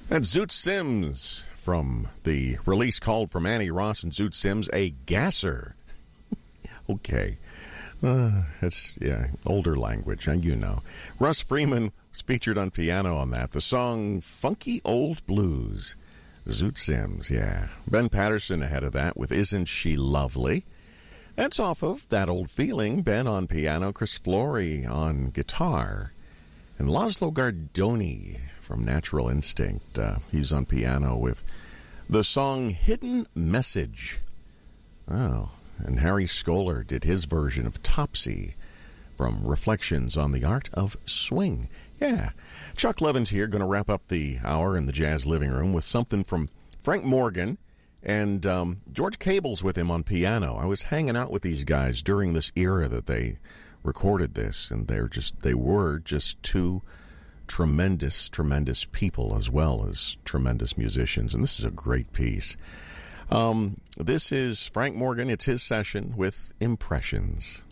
That's Zoot Sims from the release called from Annie Ross and Zoot Sims, A Gasser. Okay. It's, older language, you know. Russ Freeman was featured on piano on that. The song Funky Old Blues. Zoot Sims, yeah. Ben Patterson ahead of that with Isn't She Lovely? That's off of That Old Feeling. Ben on piano, Chris Flory on guitar, and Laszlo Gardoni from Natural Instinct. He's on piano with the song Hidden Message. Oh, and Harry Scholar did his version of Topsy from Reflections on the Art of Swing. Yeah. Chuck Levin's here, going to wrap up the hour in the Jazz Living Room with something from Frank Morgan, and George Cable's with him on piano. I was hanging out with these guys during this era that they recorded this, and they were just two tremendous people as well as tremendous musicians, and this is a great piece. This is Frank Morgan. It's his session with Impressions.